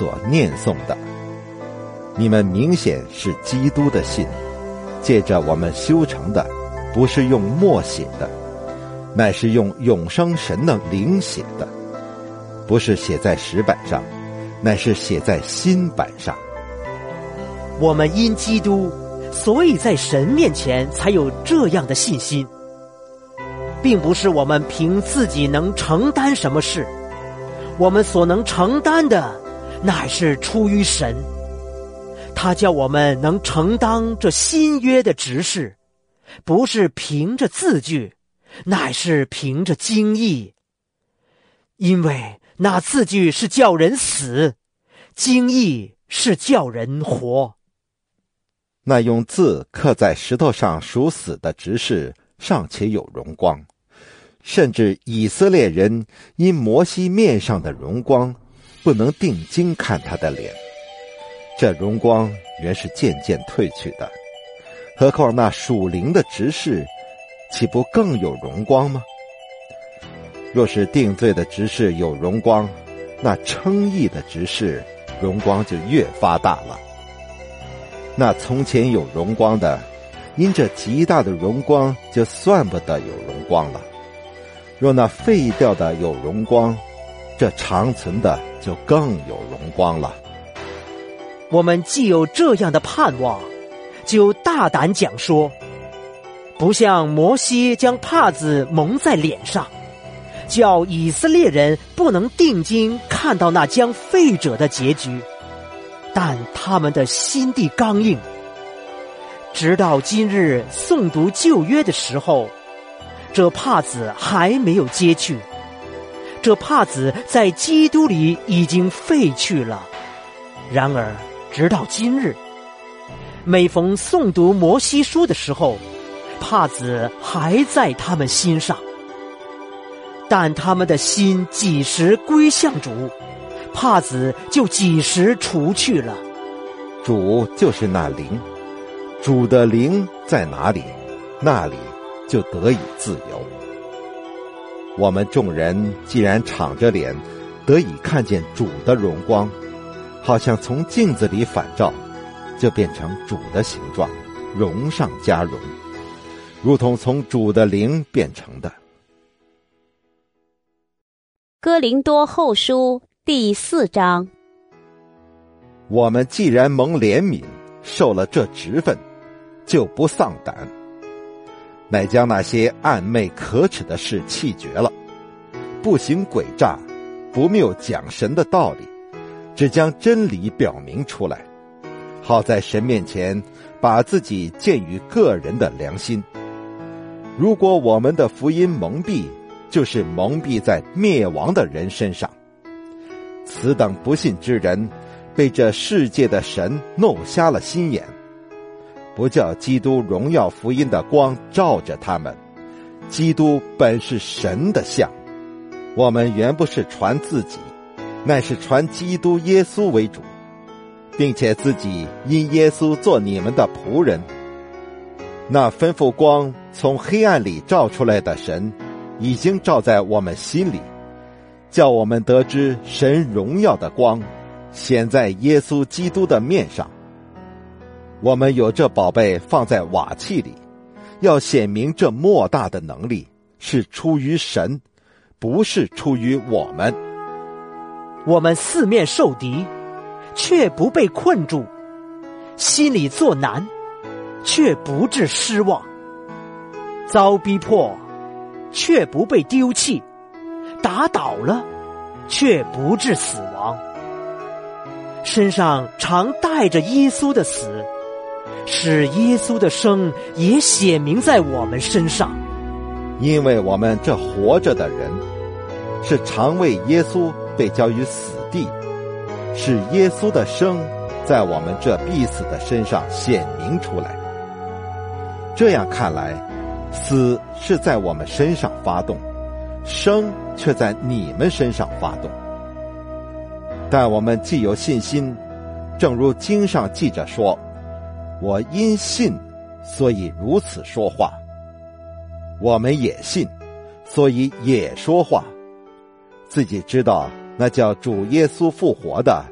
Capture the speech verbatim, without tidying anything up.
所念诵的。你们明显是基督的信，借着我们修成的，不是用墨写的，乃是用永生神的灵写的，不是写在石板上，乃是写在心板上。 我们因基督，所以在神面前才有这样的信心，并不是我们凭自己能承担什么事，我们所能承担的，乃是出于神。他叫我们能承担这新约的职事，不是凭着字句，乃是凭着经意。因为那字句是叫人死，经意是叫人活。 那用字刻在石头上属死的执事尚且有荣光，甚至以色列人因摩西面上的荣光，不能定睛看他的脸，这荣光原是渐渐褪去的。何况那属灵的执事，岂不更有荣光吗？若是定罪的执事有荣光，那称义的执事荣光就越发大了。那从前有荣光的，因这极大的荣光，就算不得有荣光了。若那废掉的有荣光，这长存的就更有荣光了。 我们既有这样的盼望，就大胆讲说，不像摩西将帕子蒙在脸上，叫以色列人不能定睛看到那将废者的结局，但他们的心地刚硬。直到今日诵读旧约的时候，这帕子还没有揭去，这帕子在基督里已经废去了。然而直到今日，每逢诵读摩西书的时候，帕子还在他们心上。但他们的心几时归向主，帕子就几时除去了。 主就是那灵，主的灵在哪里，那里就得以自由。我们众人既然敞着脸，得以看见主的荣光，好像从镜子里反照，就变成主的形状，荣上加荣，如同从主的灵变成的。 哥林多后书第四章。 我们既然蒙怜悯，受了这职分，就不丧胆，乃将那些暗昧可耻的事弃绝了，不行诡诈，不谬讲神的道理，只将真理表明出来，好在神面前把自己鉴于个人的良心。如果我们的福音蒙蔽，就是蒙蔽在灭亡的人身上。此等不信之人，被这世界的神弄瞎了心眼，不叫基督荣耀福音的光照着他们。基督本是神的像，我们原不是传自己，乃是传基督耶稣为主，并且自己因耶稣做你们的仆人。那吩咐光从黑暗里照出来的神，已经照在我们心里，叫我们得知神荣耀的光显在耶稣基督的面上。我们有这宝贝放在瓦器里，要显明这莫大的能力是出于神，不是出于我们。 我们四面受敌，却不被困住；心里作难，却不致失望；遭逼迫，却不被丢弃；打倒了，却不致死亡。身上常带着耶稣的死，使耶稣的生也显明在我们身上。 因为我们这活着的人，是常为耶稣被交于死地，使耶稣的生在我们这必死的身上显明出来。这样看来，死是在我们身上发动，生却在你们身上发动。但我们既有信心，正如经上记着说，我因信，所以如此说话。我们也信，所以也说话，自己知道那叫主耶稣复活的